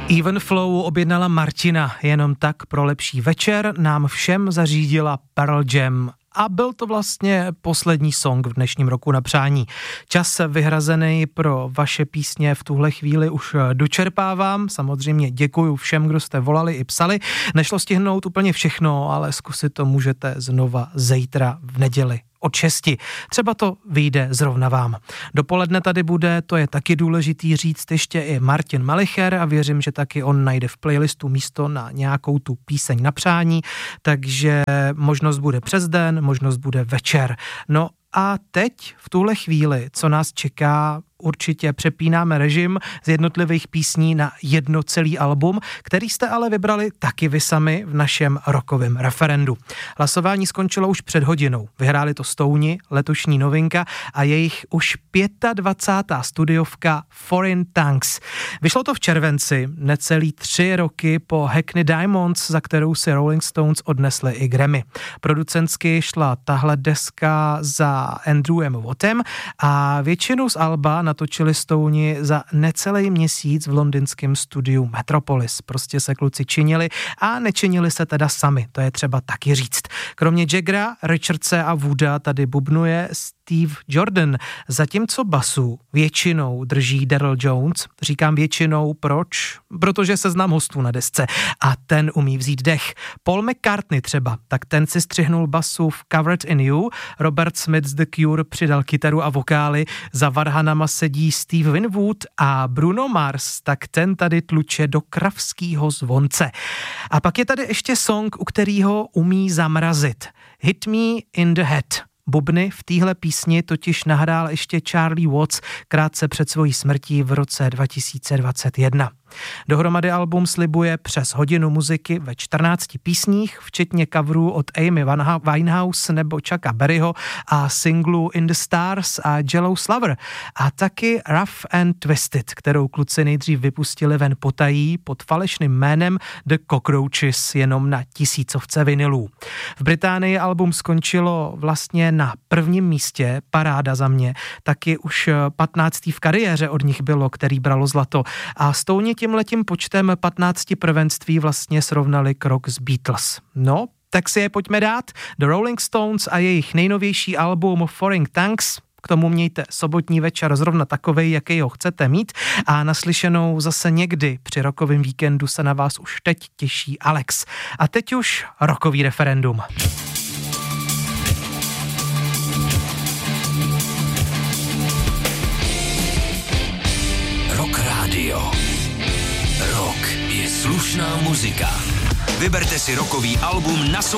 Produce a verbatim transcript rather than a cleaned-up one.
Even Flow objednala Martina, jenom tak pro lepší večer nám všem zařídila Pearl Jam. A byl to vlastně poslední song v dnešním roku na přání. Čas vyhrazený pro vaše písně v tuhle chvíli už dočerpávám. Samozřejmě děkuju všem, kdo jste volali i psali. Nešlo stihnout úplně všechno, ale zkusit to můžete znova zítra v neděli od šesti. Třeba to vyjde zrovna vám. Dopoledne tady bude, to je taky důležitý říct, ještě i Martin Malicher a věřím, že taky on najde v playlistu místo na nějakou tu píseň na přání, takže možnost bude přes den, možnost bude večer. No a teď v tuhle chvíli, co nás čeká, určitě přepínáme režim z jednotlivých písní na jedno celý album, který jste ale vybrali taky vy sami v našem rokovém referendu. Hlasování skončilo už před hodinou. Vyhráli to Stouni, letošní novinka a jejich už dvacátá pátá studiovka Foreign Tongues. Vyšlo to v červenci, necelý tři roky po Hackney Diamonds, za kterou si Rolling Stones odnesli i Grammy. Producentsky šla tahle deska za Andrewem Wattem a většinu z alba natočili Stouni za necelý měsíc v londýnském studiu Metropolis. Prostě se kluci činili a nečinili se teda sami, to je třeba taky říct. Kromě Jaggera, Richardse a Wooda tady bubnuje Steve Jordan, zatímco basu většinou drží Daryl Jones. Říkám většinou, proč? Protože seznam hostů na desce a ten umí vzít dech. Paul McCartney třeba, tak ten si střihnul basu v Covered in You, Robert Smith z The Cure přidal kytaru a vokály, za varhanama sedí Steve Winwood a Bruno Mars, tak ten tady tluče do kravskýho zvonce. A pak je tady ještě song, u kterýho umí zamrazit. Hit Me in the Head. Bubny v téhle písni totiž nahrál ještě Charlie Watts krátce před svojí smrtí v roce dva tisíce dvacet jedna. Dohromady album slibuje přes hodinu muziky ve čtrnácti písních, včetně coverů od Amy Winehouse nebo Chucka Berryho a singlu In the Stars a Jealous Lover a taky Rough and Twisted, kterou kluci nejdřív vypustili ven potají pod falešným jménem The Cockroaches jenom na tisícovce vinylů. V Británii album skončilo vlastně na prvním místě, paráda za mě, taky už patnáctý v kariéře od nich bylo, který bralo zlato a Stouni tímhletím počtem patnácti prvenství vlastně srovnali krok s Beatles. No, tak si je pojďme dát. The Rolling Stones a jejich nejnovější album Foreign Tongues. K tomu mějte sobotní večer zrovna takovej, jaký ho chcete mít a naslyšenou zase někdy při rokovém víkendu se na vás už teď těší Alex. A teď už rokový referendum. Rock Radio. Rock je slušná muzika. Vyberte si rokový album na